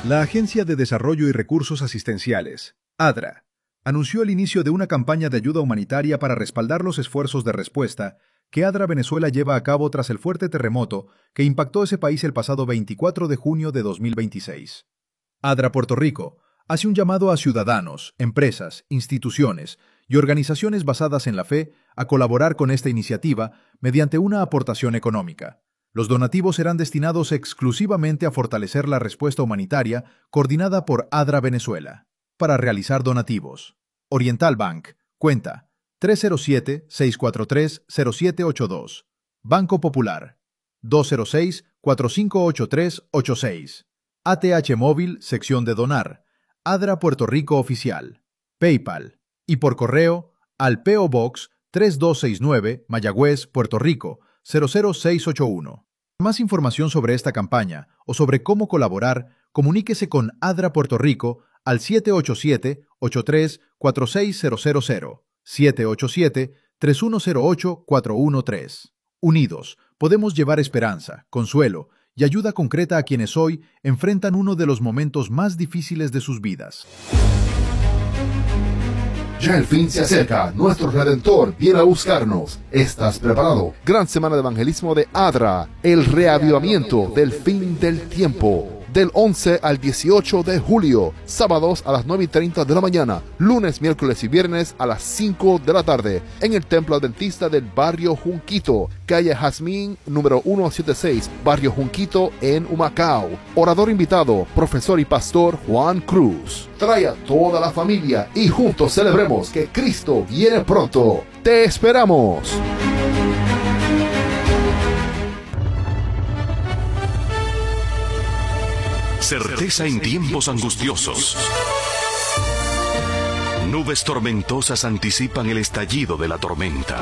La Agencia de Desarrollo y Recursos Asistenciales, ADRA, anunció el inicio de una campaña de ayuda humanitaria para respaldar los esfuerzos de respuesta que ADRA Venezuela lleva a cabo tras el fuerte terremoto que impactó ese país el pasado 24 de junio de 2026. ADRA Puerto Rico hace un llamado a ciudadanos, empresas, instituciones y organizaciones basadas en la fe a colaborar con esta iniciativa mediante una aportación económica. Los donativos serán destinados exclusivamente a fortalecer la respuesta humanitaria coordinada por ADRA Venezuela. Para realizar donativos, Oriental Bank, cuenta 307-643-0782. Banco Popular, 206-4583-86. ATH Móvil, sección de donar. ADRA Puerto Rico Oficial. PayPal. Y por correo al P.O. Box 3269, Mayagüez, Puerto Rico, 00681. Para más información sobre esta campaña o sobre cómo colaborar, comuníquese con ADRA Puerto Rico al 787-83-46000, 787-3108-413. Unidos, podemos llevar esperanza, consuelo y ayuda concreta a quienes hoy enfrentan uno de los momentos más difíciles de sus vidas. Ya el fin se acerca, nuestro Redentor viene a buscarnos. ¿Estás preparado? Gran semana de evangelismo de ADRA, el reavivamiento del fin del tiempo. Del 11 al 18 de julio, sábados a las 9:30 de la mañana, lunes, miércoles y viernes a las 5 de la tarde, en el Templo Adventista del Barrio Junquito, calle Jazmín, número 176, Barrio Junquito, en Humacao. Orador invitado, profesor y pastor Juan Cruz. Trae a toda la familia y juntos celebremos que Cristo viene pronto. ¡Te esperamos! Certeza en tiempos angustiosos. Nubes tormentosas anticipan el estallido de la tormenta.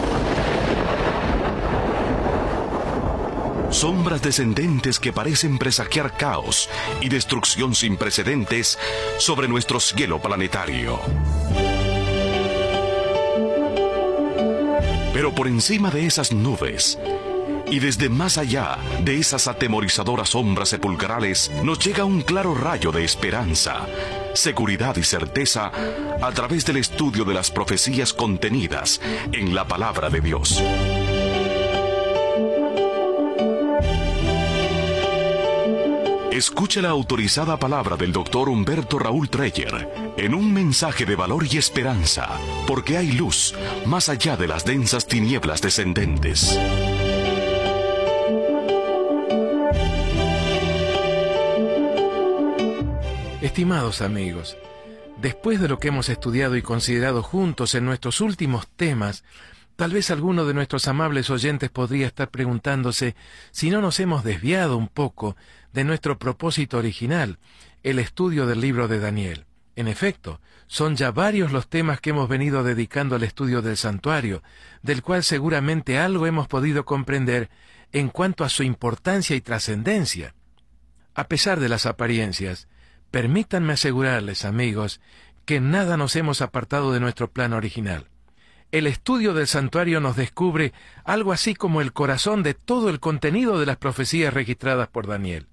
Sombras descendentes que parecen presagiar caos y destrucción sin precedentes sobre nuestro cielo planetario. Pero por encima de esas nubes, y desde más allá de esas atemorizadoras sombras sepulcrales, nos llega un claro rayo de esperanza, seguridad y certeza a través del estudio de las profecías contenidas en la palabra de Dios. Escuche la autorizada palabra del Dr. Humberto Raúl Treyer en un mensaje de valor y esperanza, porque hay luz más allá de las densas tinieblas descendentes. Estimados amigos, después de lo que hemos estudiado y considerado juntos en nuestros últimos temas, tal vez alguno de nuestros amables oyentes podría estar preguntándose si no nos hemos desviado un poco de nuestro propósito original, el estudio del libro de Daniel. En efecto, son ya varios los temas que hemos venido dedicando al estudio del santuario, del cual seguramente algo hemos podido comprender en cuanto a su importancia y trascendencia. A pesar de las apariencias, permítanme asegurarles, amigos, que en nada nos hemos apartado de nuestro plan original. El estudio del santuario nos descubre algo así como el corazón de todo el contenido de las profecías registradas por Daniel.